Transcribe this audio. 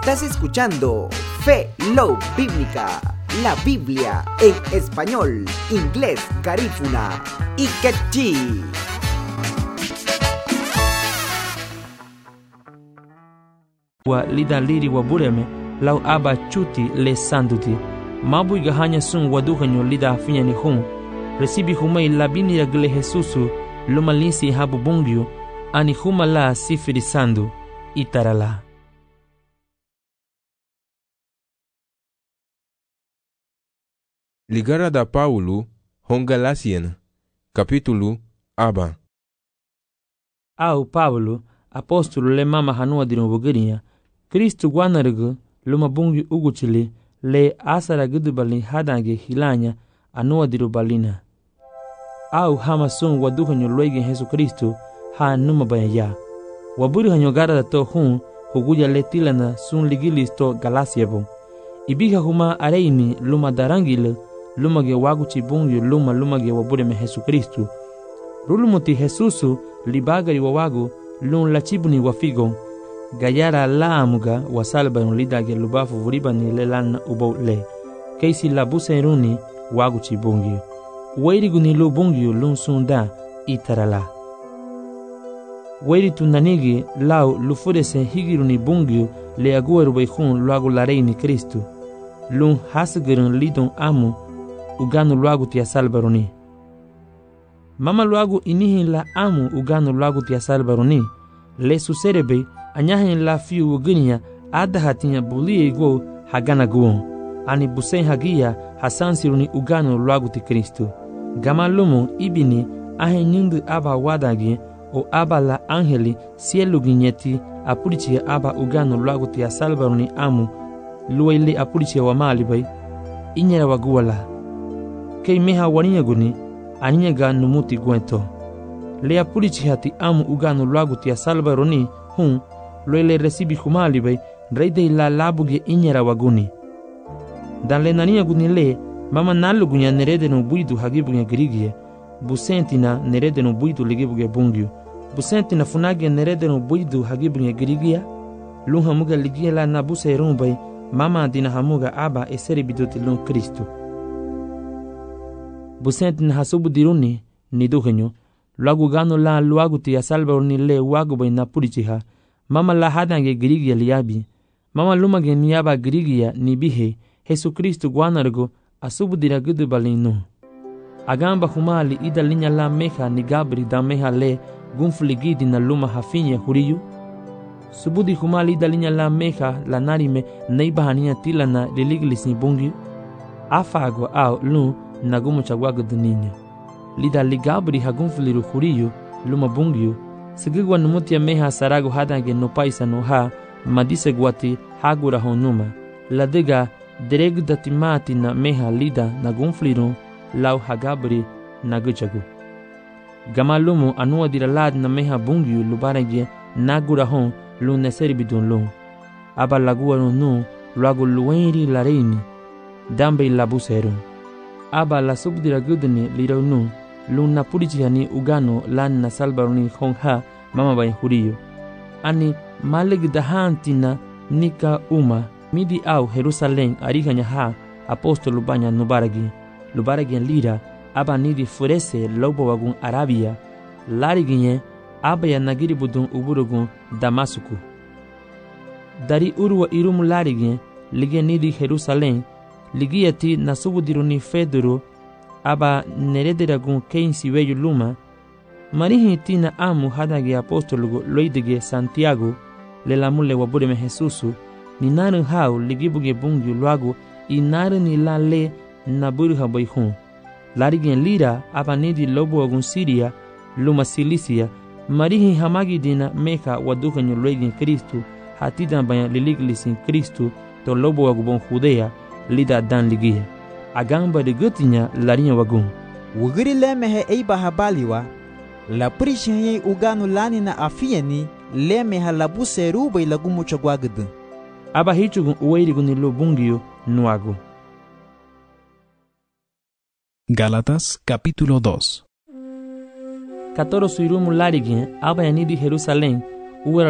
Estás escuchando Fe Love Bíblica, la Biblia en español, inglés, garífuna y quechí. Wa lida liri wa bureme lau aba chuti le sanduti mabu igahanya sun waduhanyo lida finya ni hun recibi humai labini ya gile Jesusu luma linsi habu bungyu ani huma la sifiri sandu itarala. Ligara da Paulo Hongalasian capítulo aba. Au Paulo apóstolo le mama hanua dinu bugirinya Kristu gwanargu luma bungyu uguchili le asara gudubali hadange hilanya anua diru balina. Au hama sun waduhanyo luegen Jesu Kristu ha numa bayaya. Waburi hanyo gara da to hun huguya le tilana sun ligilis to Galasiabo. Ibiha huma areini luma darangile luma ge waguchi bungyu luma ge waburi me Jesu Kristu. Rulumuti Jesusu libagari wawagu lun lachibuni wafigon. Gayara la amuga wasalba lidage lubafu vuribani lelan ubo le. Keisi la buseruni waguchi bungyu. Wairiguni lu bungyu lun sunda itarala. Wairi tunanigi lau lufudese higiruni bungyu le agueru beihun luagu lareini Kristu. Lun hasgirun lidon amu uganu luagu tia salbaruni. Mama luagu inihin la amu uganu luagu tia salbaruni. Le suserebe anyahin la fiu uginya adahatinya bulie go hagana guon. Ani busen hagia hasansiruni uganu luagu ti Kristu. Gama lumu ibini ahen nyindu aba wadagi o aba la angeli sielu ginyeti apurichi aba uganu luagu tia salbaruni amu luwaili apurichi wa malibai inyera waguwala. Kei meha waninya guni aninya ga numuti gwento. Le apurichi hati amu uganu luagu tia salbaruni hun luele recibi humalibai reide la labuge inyera waguni. Dan le naninya guni le mama nalu gunya nerede no buidu hagibunya girigie busentina nerede no buidu ligibuge bungyu busentina funage nerede no buidu hagibunya girigia lunha muga ligia la nabuse rumbai mama dina hamuga aba eseri biduti lun Kristu busentina hasubu diruni niduhenyo luagu gano la luagu tia salbaruni le wagu bai napurichiha mama la hadange girigia liabi mama lumage niaba girigia nibihe Jesu Kristu gwanargo asubu dira gudu balinu. Agamba humali ida linya la meha ni gabri da meha le gunfligidi na luma hafinya huriyu. Subudi humali ida linya la meha la narime neiba hania tila na liliglis ni bungi. Afago au lu na gumu chagwagu duninya. Lida ligabri ha gunfliru huriyu luma bungiyu. Sigigwa numutia meha saragu hadange no paisa no ha madise gwati hagura honuma. Ladega deregu datimati na meha lida na gunfliru lau hagabri na guchagu. Gamalumu anua diralad na meha bungyu lubarege nagura hon lu neseri bidun lu. Aba lagua nu luagu luenri lareini dambe labuseru. Aba la subdira gudni lirau nu lu napurichihani ugano lan na salbaruni hon ha mama bay huriyo. Ani maleg dahantina nika uma midi au Jerusalem ariganya ha apostolo banya lubaragi lira aba nidi furese lobo wagun Arabia lariginye aba ya nagiri budun uburugun Damasuku dari urwa irumu larigin lige nidi Jerusalem ligiyati nasubudiruni Fedoro aba nerederagun keinsi weyu luma marihi tina amu hadage apostolo loidige Santiago le lamule wabureme Jesusu ni narin hau ligibuge bungyu luagu i narin ni la le naburu habayhun. Larigen lira aba nidi lobo agun Siria luma Silisia marihi hamagi dina meka wadukanyo luegen Kristu hatidan bayan liliglisin Kristu to lobo agubon Judea lida dan ligia. Agamba de gutinya larinya wagun. Wugiri lemehe eiba habaliwa la prishenye uganu lani na afieni lemeha labuse rubai lagumu chagwagdu. Aba hichugun uweiriguni lo bungio nuago. Gálatas capítulo 2. Katoro suirumu larigin aba yanidi Jerusalem